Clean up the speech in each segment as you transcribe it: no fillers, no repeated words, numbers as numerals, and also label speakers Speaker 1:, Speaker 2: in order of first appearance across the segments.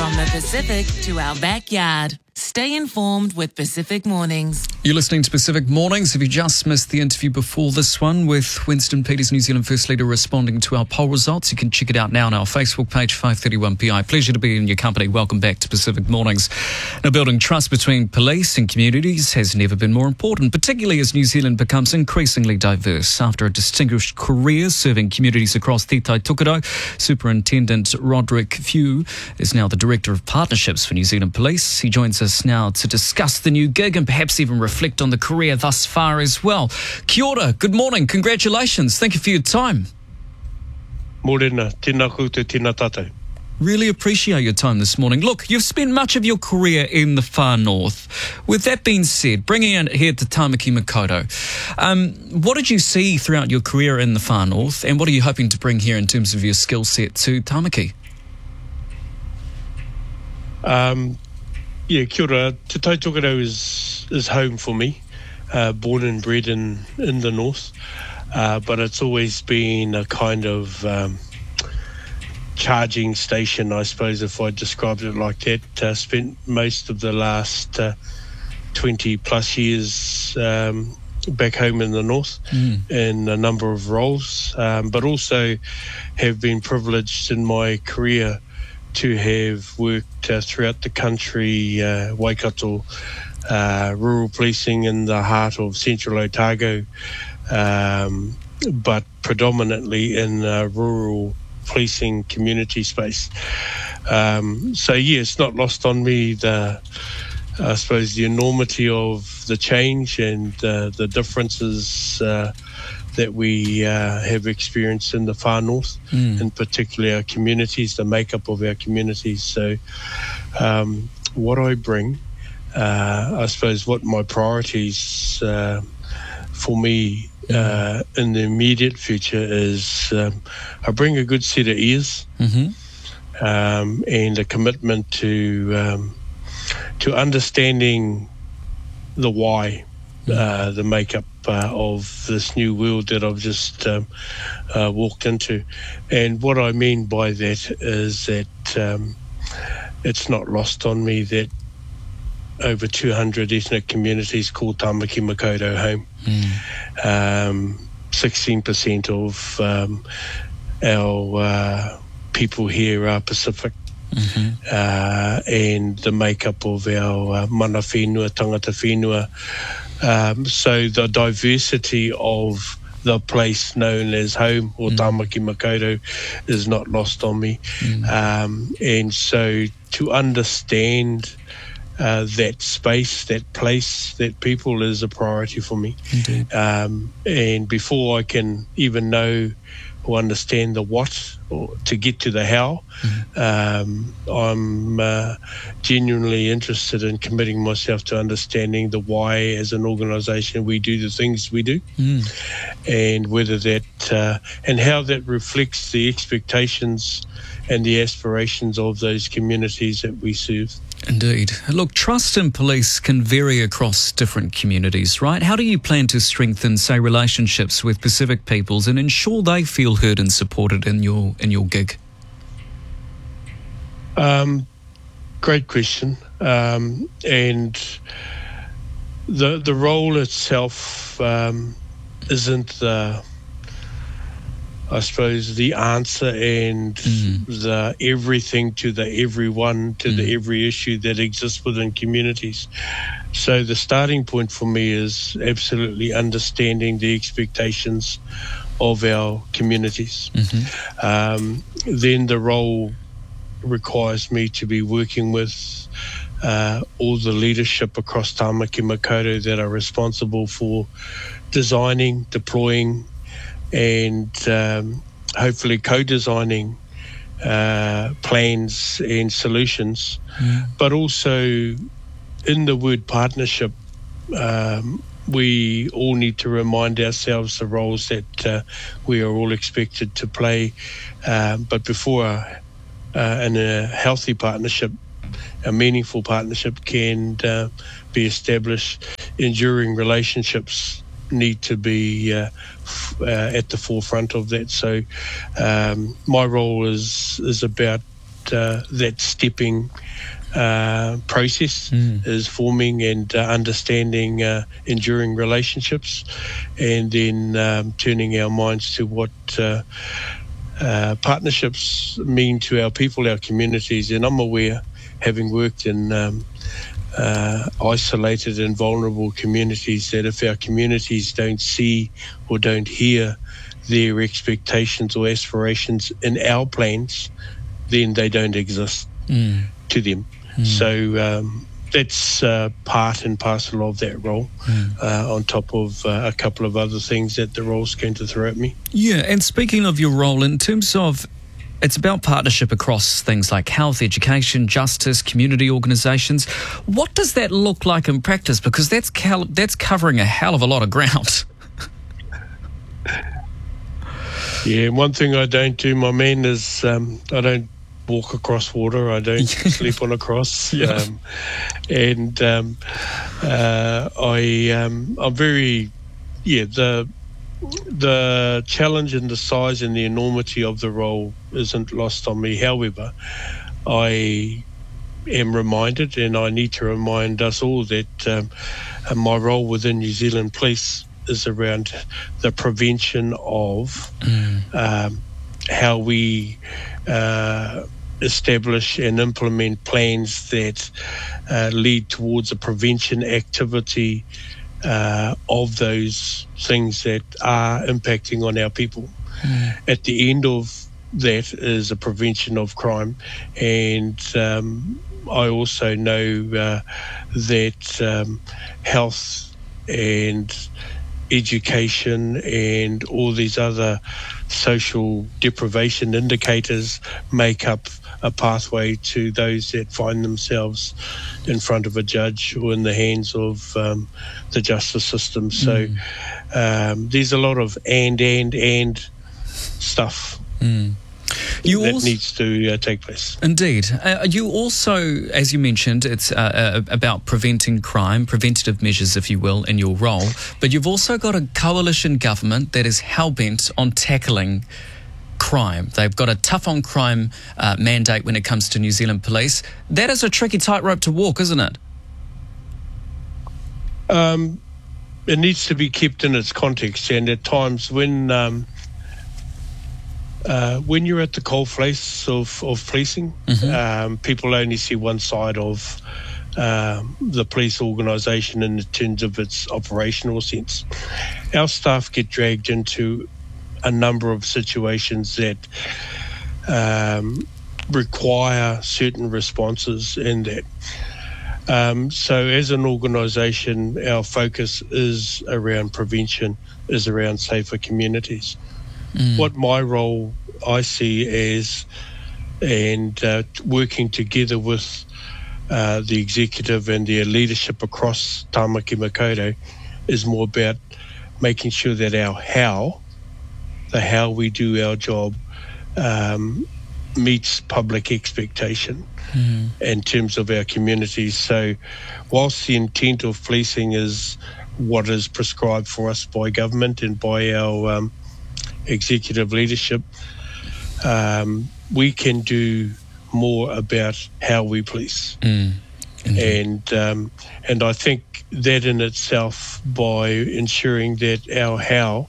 Speaker 1: From the Pacific to our backyard. Stay informed with Pacific Mornings.
Speaker 2: You're listening to Pacific Mornings. If you just missed the interview before this one with Winston Peters, New Zealand First Leader, responding to our poll results, you can check it out now on our Facebook page, 531PI. Pleasure to be in your company. Welcome back to Pacific Mornings. Now, building trust between police and communities has never been more important, particularly as New Zealand becomes increasingly diverse. After a distinguished career serving communities across Te Tai Tokerau, Superintendent Roderick Few is now the Director of Partnerships for New Zealand Police. He joins us now to discuss the new gig and perhaps even reflect on the career thus far as well. Kia ora, good morning, congratulations, thank you for your time.
Speaker 3: Morena, tēnā koutou, tēnā tātou.
Speaker 2: Really appreciate your time this morning. Look, you've spent much of your career in the far north. With that being said, bringing it here to Tamaki Makaurau, what did you see throughout your career in the far north, and what are you hoping to bring here in terms of your skill set to Tamaki?
Speaker 3: Kia ora. Te Tai Tokerau is home for me, born and bred in the north, but it's always been a kind of charging station, I suppose, if I described it like that. Spent most of the last 20 plus years back home in the north in a number of roles, but also have been privileged in my career to have worked throughout the country, Waikato, rural policing in the heart of central Otago, but predominantly in rural policing community space. It's not lost on me I suppose the enormity of the change and the differences that we have experienced in the far north, in particular our communities, the makeup of our communities. So what I bring, I suppose what my priorities for me in the immediate future is I bring a good set of ears and a commitment to understanding the why, the makeup of this new world that I've just walked into. And what I mean by that is that it's not lost on me that over 200 ethnic communities call Tamaki Makaurau home. 16% of our people here are Pacific, and the makeup of our mana whenua, tangata whenua. So the diversity of the place known as home, or Tamaki Makaurau, is not lost on me. And so to understand that space, that place, that people is a priority for me. And before I can even know or understand the what, or to get to the how, I'm genuinely interested in committing myself to understanding the why as an organisation we do the things we do, and whether that and how that reflects the expectations and the aspirations of those communities that we serve.
Speaker 2: Indeed. Look, trust in police can vary across different communities, right? How do you plan to strengthen, say, relationships with Pacific peoples and ensure they feel heard and supported in your gig?
Speaker 3: Great question. And the role itself isn't the, I suppose, the answer and the everything to the everyone, to the every issue that exists within communities. So the starting point for me is absolutely understanding the expectations of our communities. Then the role requires me to be working with all the leadership across Tamaki Makaurau that are responsible for designing, deploying, and hopefully co-designing plans and solutions. But also in the word partnership, we all need to remind ourselves the roles that we are all expected to play. But before in a healthy partnership, a meaningful partnership can be established, enduring relationships need to be at the forefront of that. So my role is about that stepping process is forming and understanding enduring relationships, and then turning our minds to what partnerships mean to our people, our communities. And I'm aware, having worked in isolated and vulnerable communities, that if our communities don't see or don't hear their expectations or aspirations in our plans, then they don't exist to them. So that's part and parcel of that role, on top of a couple of other things that the role's going to throw at me.
Speaker 2: Yeah, and speaking of your role, in terms of, it's about partnership across things like health, education, justice, community organisations. What does that look like in practice? Because that's covering a hell of a lot of ground.
Speaker 3: Yeah, one thing I don't do, my man, is I don't walk across water. I don't sleep on a cross. I'm very, the challenge and the size and the enormity of the role isn't lost on me. However, I am reminded, and I need to remind us all, that my role within New Zealand Police is around the prevention of how we establish and implement plans that lead towards a prevention activity of those things that are impacting on our people. At the end of that is a prevention of crime, and I also know that health and education and all these other social deprivation indicators make up a pathway to those that find themselves in front of a judge or in the hands of the justice system. So there's a lot of and stuff that needs to take place.
Speaker 2: Indeed. You also, as you mentioned, it's about preventing crime, preventative measures, if you will, in your role. But you've also got a coalition government that is hell-bent on tackling crime. They've got a tough on crime mandate when it comes to New Zealand Police. That is a tricky tightrope to walk, isn't it?
Speaker 3: It needs to be kept in its context, and at times when you're at the coalface of policing, people only see one side of the police organisation in terms of its operational sense. Our staff get dragged into a number of situations that require certain responses in that. So as an organisation, our focus is around prevention, is around safer communities. What my role I see as, and working together with the executive and their leadership across Tāmaki Makaurau, is more about making sure that the how we do our job meets public expectation in terms of our communities. So whilst the intent of policing is what is prescribed for us by government and by our executive leadership, we can do more about how we police. And I think that in itself, by ensuring that our how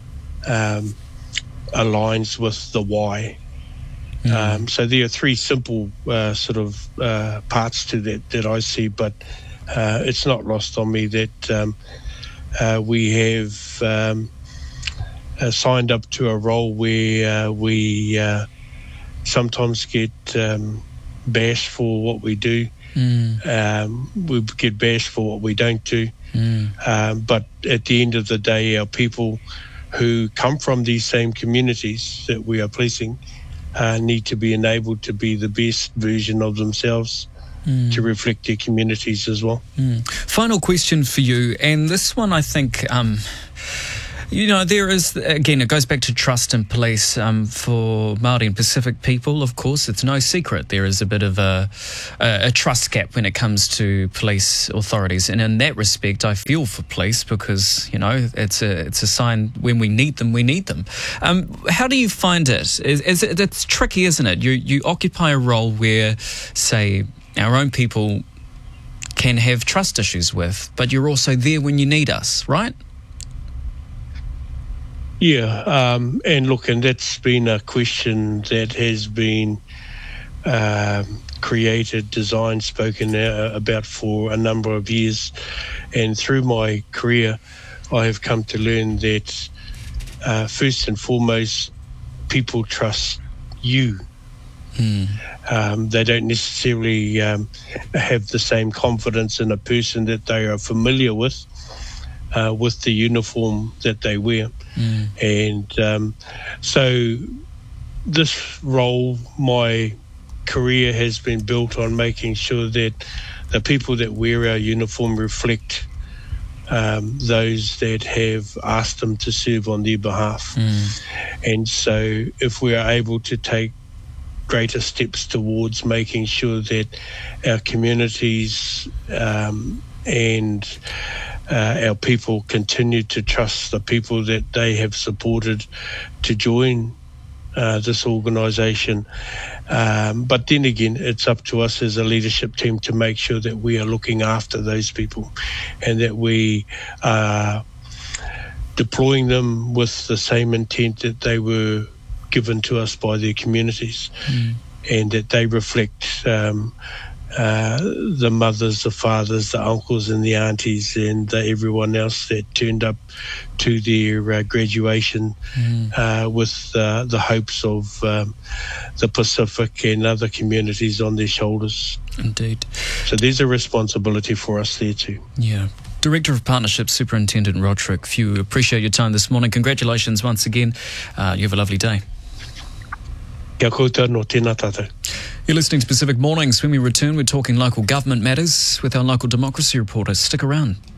Speaker 3: aligns with the why. So there are three simple sort of parts to that I see, but it's not lost on me that we have signed up to a role where we sometimes get bashed for what we do. We get bashed for what we don't do. But at the end of the day, our people who come from these same communities that we are policing need to be enabled to be the best version of themselves, to reflect their communities as well.
Speaker 2: Final question for you, and this one I think You know, there is, again, it goes back to trust in police. For Māori and Pacific people, of course, it's no secret there is a bit of a trust gap when it comes to police authorities. And in that respect, I feel for police because, you know, it's a sign when we need them, we need them. How do you find it? It's tricky, isn't it? You occupy a role where, say, our own people can have trust issues with, but you're also there when you need us, right?
Speaker 3: Yeah, and look, and that's been a question that has been created, designed, spoken about for a number of years. And through my career, I have come to learn that first and foremost, people trust you. They don't necessarily have the same confidence in a person that they are familiar with the uniform that they wear. And so this role, my career has been built on making sure that the people that wear our uniform reflect those that have asked them to serve on their behalf. And so if we are able to take greater steps towards making sure that our communities and our people continue to trust the people that they have supported to join this organisation. But then again, it's up to us as a leadership team to make sure that we are looking after those people and that we are deploying them with the same intent that they were given to us by their communities, and that they reflect the mothers, the fathers, the uncles and the aunties and everyone else that turned up to their graduation with the hopes of the Pacific and other communities on their shoulders.
Speaker 2: Indeed.
Speaker 3: So there's a responsibility for us there too.
Speaker 2: Yeah. Director of Partnerships, Superintendent Roderick Few, appreciate your time this morning. Congratulations once again. You have a lovely day.
Speaker 3: Kia koutou no tēnā tātou.
Speaker 2: You're listening to Pacific Mornings. When we return, we're talking local government matters with our local democracy reporter. Stick around.